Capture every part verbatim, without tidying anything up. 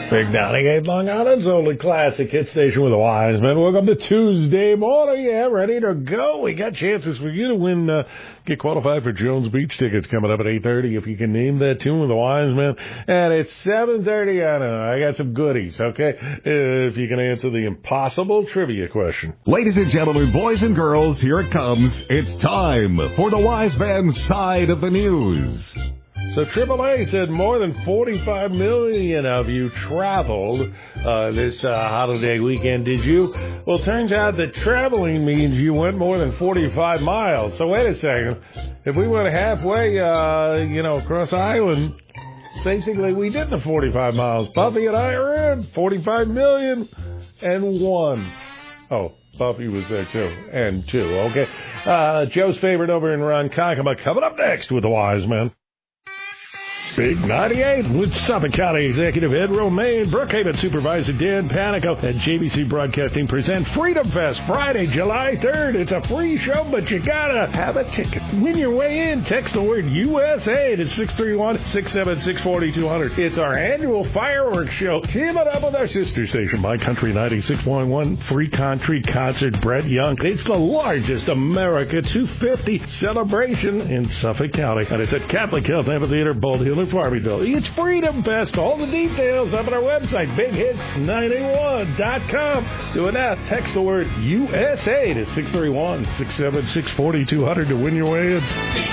Big ninety-eight Long Island's only classic hit station with the wise men. Welcome to Tuesday morning. Yeah, ready to go. We got chances for you to win, uh, get qualified for Jones Beach tickets coming up at eight thirty if you can name that tune with the wise men. And it's seven thirty, I know, I got some goodies, okay? If you can answer the impossible trivia question. Ladies and gentlemen, boys and girls, here it comes. It's time for the wise man's side of the news. So triple A said more than forty-five million of you traveled uh, this uh, holiday weekend, did you? Well, turns out that traveling means you went more than forty-five miles. So wait a second. If we went halfway, uh, you know, across the island, basically we did the forty-five miles. Buffy and I are in forty-five million and one. Oh, Buffy was there too, and two, okay. Uh, Joe's favorite over in Ronkonkoma coming up next with the wise men. Big ninety-eight with Suffolk County Executive Ed Romaine, Brookhaven Supervisor Dan Panico, and J V C Broadcasting present Freedom Fest Friday, July third. It's a free show, but you gotta have a ticket. Win your way in. Text the word U S A to six three one, six seven six, four two zero zero. It's our annual fireworks show. Team it up with our sister station, My Country ninety-six point one, Free Country Concert, Brett Young. It's the largest America two fifty celebration in Suffolk County, and it's at Catholic Health Amphitheater, Bald Hill, Farmingdale. It's Freedom Fest. All the details up on our website, big hits ninety-one dot com. Doing that, text the word U S A to six three one, six seven six, four two zero zero to win your way in.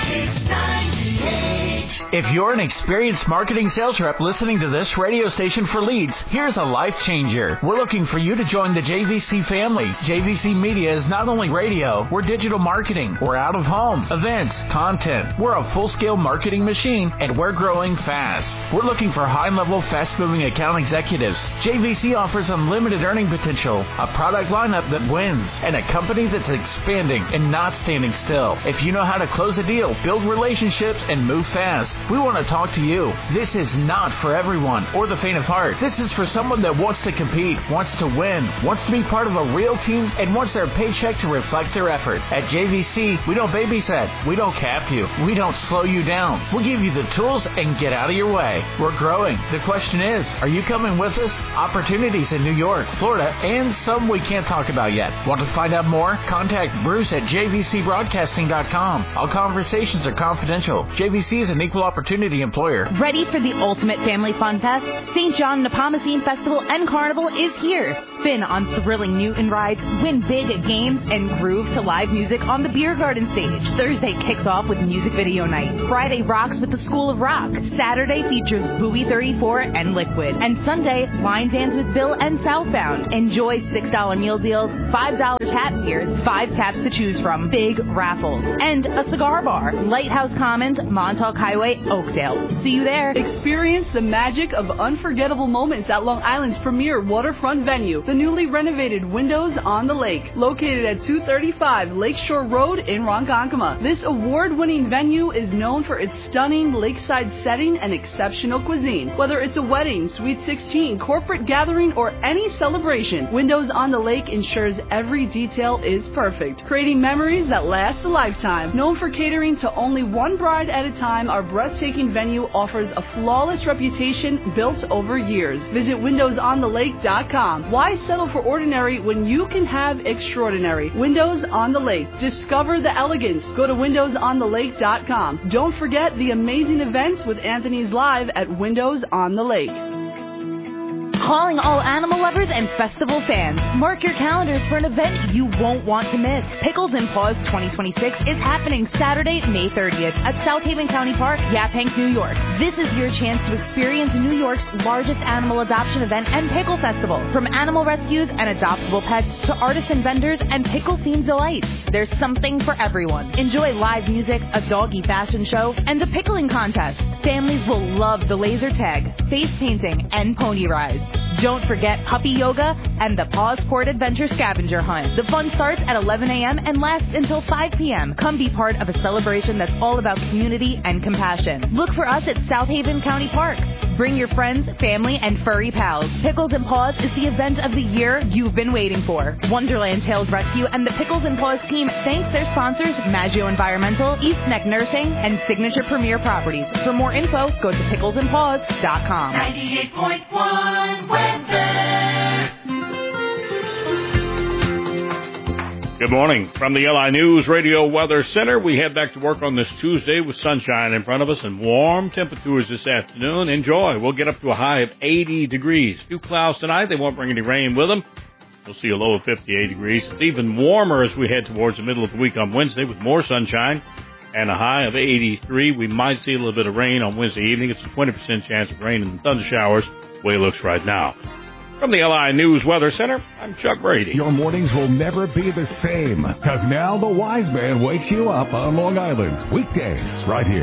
If you're an experienced marketing sales rep listening to this radio station for leads, here's a life changer. We're looking for you to join the J V C family. J V C Media is not only radio, we're digital marketing, we're out of home, events, content. We're a full-scale marketing machine, and we're growing fast. We're looking for high-level, fast-moving account executives. J V C offers unlimited earning potential, a product lineup that wins, and a company that's expanding and not standing still. If you know how to close a deal, build relationships, and move fast, we want to talk to you. This is not for everyone or the faint of heart. This is for someone that wants to compete, wants to win, wants to be part of a real team, and wants their paycheck to reflect their effort. At J V C, we don't babysit. We don't cap you. We don't slow you down. We'll give you the tools and get out of your way. We're growing. The question is, are you coming with us? Opportunities in New York, Florida, and some we can't talk about yet. Want to find out more? Contact Bruce at j v c broadcasting dot com. All conversations are confidential. J V C is an equal opportunity employer. Ready for the ultimate family fun fest? Saint John Nepomucene Festival and Carnival is here. Spin on thrilling Newton rides, win big at games, and groove to live music on the Beer Garden stage. Thursday kicks off with music video night. Friday rocks with the School of Rock. Saturday features Bowie thirty-four and Liquid. And Sunday, line dance with Bill and Southbound. Enjoy six dollar meal deals, five dollar tap beers, five taps to choose from, big raffles, and a cigar bar. Lighthouse Commons, Montauk Highway, Oakdale. See you there. Experience the magic of unforgettable moments at Long Island's premier waterfront venue, the newly renovated Windows on the Lake, located at two thirty-five Lakeshore Road in Ronkonkoma. This award-winning venue is known for its stunning lakeside setting and exceptional cuisine. Whether it's a wedding, Sweet sixteen, corporate gathering, or any celebration, Windows on the Lake ensures every detail is perfect, creating memories that last a lifetime. Known for catering to only one bride at a time, our breathtaking venue offers a flawless reputation built over years. Visit windows on the lake dot com. Why settle for ordinary when you can have extraordinary? Windows on the Lake. Discover the elegance. Go to windows on the lake dot com. Don't forget the amazing events with Anthony's Live at Windows on the Lake. Calling all animal lovers and festival fans. Mark your calendars for an event you won't want to miss. Pickles and Paws twenty twenty-six is happening Saturday, May thirtieth at South Haven County Park, Yaphank, New York. This is your chance to experience New York's largest animal adoption event and pickle festival. From animal rescues and adoptable pets to artisan vendors and pickle-themed delights, there's something for everyone. Enjoy live music, a doggy fashion show, and a pickling contest. Families will love the laser tag, face painting, and pony rides. Don't forget puppy yoga and the Paws Court Adventure Scavenger Hunt. The fun starts at eleven a.m. and lasts until five p.m. Come be part of a celebration that's all about community and compassion. Look for us at South Haven County Park. Bring your friends, family, and furry pals. Pickles and Paws is the event of the year you've been waiting for. Wonderland Tails Rescue and the Pickles and Paws team thanks their sponsors, Maggio Environmental, East Neck Nursing, and Signature Premier Properties. For more info, go to pickles and paws dot com. ninety-eight point one weather. Good morning. From the L I News Radio Weather Center, we head back to work on this Tuesday with sunshine in front of us and warm temperatures this afternoon. Enjoy. We'll get up to a high of eighty degrees. Few clouds tonight. They won't bring any rain with them. We'll see a low of fifty-eight degrees. It's even warmer as we head towards the middle of the week on Wednesday with more sunshine and a high of eighty-three. We might see a little bit of rain on Wednesday evening. It's a twenty percent chance of rain and thunder showers, the way it looks right now. From the L I News Weather Center, I'm Chuck Brady. Your mornings will never be the same, because now the Wise Man wakes you up on Long Island weekdays right here.